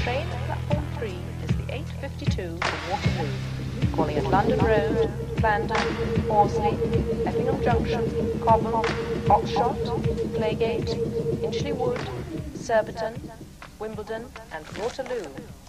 train at platform 3 is the 8:52 for Waterloo, calling at London Road, Clarendon, Horsley, Effingham Junction, Cobham, Oxshott, Claygate, Inchley Wood, Surbiton, Wimbledon and Waterloo.